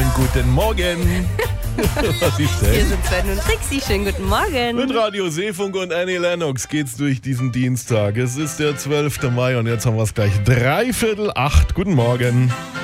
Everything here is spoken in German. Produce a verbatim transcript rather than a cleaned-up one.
Schönen guten Morgen. Was ist Hier denn? sind Sven und Trixi. Schönen guten Morgen. Mit Radio Seefunk und Annie Lennox geht's durch diesen Dienstag. Es ist der zwölfte Mai und jetzt haben wir es gleich dreiviertel acht. Guten Morgen.